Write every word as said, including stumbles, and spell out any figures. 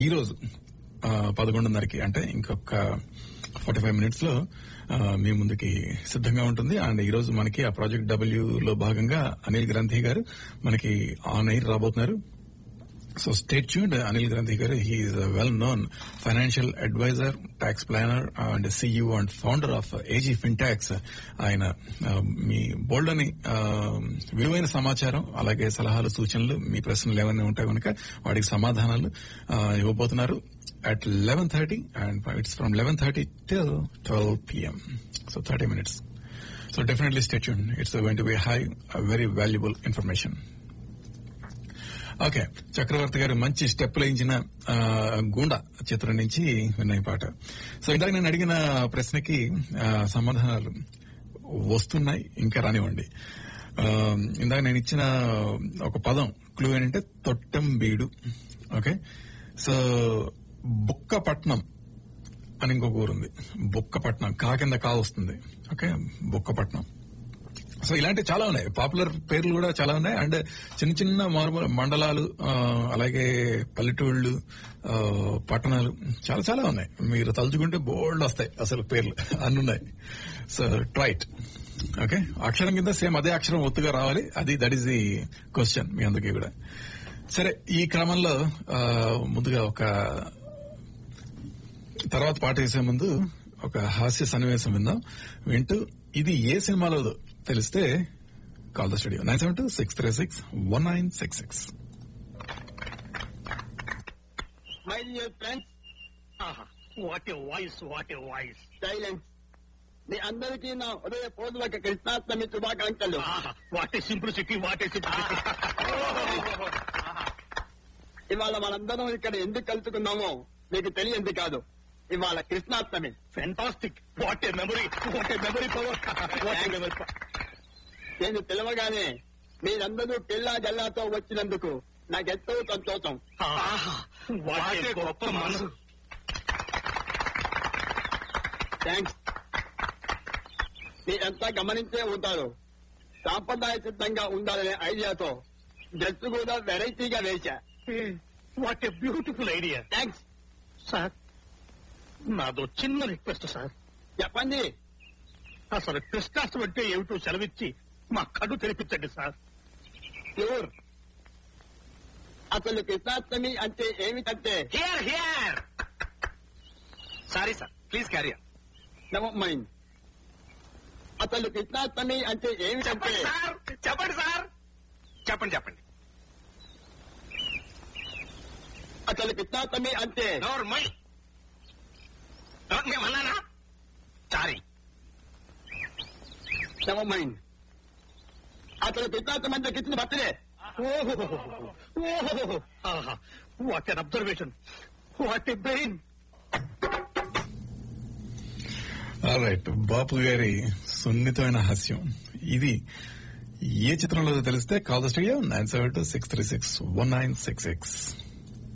ఈ రోజు పదకొండున్నరకి అంటే ఇంకొక ఫార్టీ ఫైవ్ మినిట్స్ లో మీ ముందుకి సిద్ధంగా ఉంటుంది. అండ్ ఈ రోజు మనకి ఆ ప్రాజెక్ట్ డబ్ల్యూ లో భాగంగా అనిల్ గ్రంథి గారు మనకి ఆన్ ఎయిర్ రాబోతున్నారు. So stay tuned. అనిల్ గ్రంథి గారు he is well known financial advisor, tax planar and CEO and founder of AG Fintax. ఆయన మీ బోల్డ్ అని విలువైన సమాచారం అలాగే సలహాలు సూచనలు మీ ప్రశ్నలు ఏమైనా ఉంటాయి కనుక వాటికి సమాధానాలు ఇవ్వబోతున్నారు at eleven thirty and it's from eleven thirty till twelve p.m. So thirty minutes. So definitely stay tuned. It's going to be high, a very valuable information. Okay, చక్రవర్తి గారు మంచి స్టెప్ లేయించిన గూండా చిత్రం నుంచి విన్నాయి పాట. సో ఇందాక నేను అడిగిన ప్రశ్నకి సమాధానాలు వస్తున్నాయి, ఇంకా రానివ్వండి. ఇందాక నేను ఇచ్చిన ఒక పదం క్లూ ఏంటంటే తొట్టెం బీడు. ఓకే, సో బుక్కపట్నం అని ఇంకొక ఊరుంది. బుక్కపట్నం కా కింద కా వస్తుంది. ఓకే, బుక్కపట్నం. సో ఇలాంటి చాలా ఉన్నాయి, పాపులర్ పేర్లు కూడా చాలా ఉన్నాయి. అండ్ చిన్న చిన్న మారుమూల మండలాలు, అలాగే పల్లెటూళ్లు, పట్టణాలు చాలా చాలా ఉన్నాయి. మీరు తలుచుకుంటే బోల్డ్ వస్తాయి అసలు పేర్లు, అన్నున్నాయి. So trait. ఓకే, అక్షరం కింద సేమ్ అదే అక్షరం ఒత్తుగా రావాలి. అది దట్ ఈస్ ది క్వశ్చన్ మీ అందరికీ కూడా. సరే, ఈ క్రమంలో ముందుగా ఒక తర్వాత పాట వేసే ముందు ఒక హాస్య సన్నివేశం విందాం. వింటూ ఇది ఏ సినిమాలో తెలిస్తే call the studio nine seven two six three six one nine six six. My dear friends, what a voice, what a voice. Silence. మీ అందరికీ నా హృదయపూర్వక కృష్ణాష్టమి శుభాకాంక్షలు. What a simplicity, what a simplicity. ఇవాళ మనందరం ఇక్కడ ఎందుకు కలుసుకున్నామో మీకు తెలియంది కాదు. ఇవాళ Krishnashtami. Fantastic. What a memory, what a memory power, what a memory power. నేను పిలవగానే మీరందరూ పిల్లా జల్లాతో వచ్చినందుకు నాకెంతో సంతోషం. వాట్ ఏ గొప్ప మనసు. థ్యాంక్స్. మీరంతా గమనించే ఉంటారు, సాంప్రదాయ సిద్ధంగా ఉండాలనే ఐడియాతో డ్రెస్ కూడా వెరైటీగా వేశా. What a beautiful idea. Thanks sir, నాదో చిన్న రిక్వెస్ట్ సార్. చెప్పండి. అసలు కృష్ణాష్టమి అంటే ఏమిటో సెలవిచ్చి మా కడు తెరిపించండి సార్. ప్యూర్. అసలు కృష్ణాష్టమి అంటే ఏమిటంటే here here. Sorry sir, please carry on. Never mind. అసలు కృష్ణాష్టమి అంటే ఏమిటంటే సార్, చెప్పండి సార్, చెప్పండి చెప్పండి. అసలు కృష్ణాష్టమి అంటే నోర్ మై మేమన్నానా? సారీ. Never mind. అసలు కృష్ణాష్టమి అంటే Krishna birthday. What N observation, what a brain. Right, బాపు గారి సున్నితమైన హాస్యం ఇది. ఏ చిత్రంలో తెలిస్తే call the studio nine seven two six three six one nine six six.